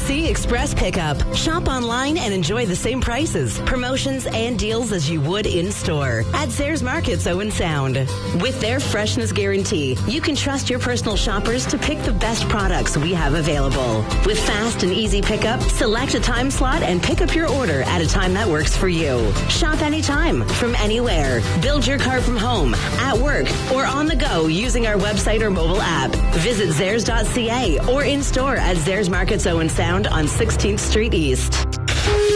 C Express Pickup. Shop online and enjoy the same prices, promotions, and deals as you would in-store at Zayres Markets Owen Sound. With their freshness guarantee, you can trust your personal shoppers to pick the best products we have available. With fast and easy pickup, select a time slot and pick up your order at a time that works for you. Shop anytime, from anywhere. Build your cart from home, at work, or on the go using our website or mobile app. Visit Zayres.ca or in-store at Zayres Markets Owen Sound on 16th Street East.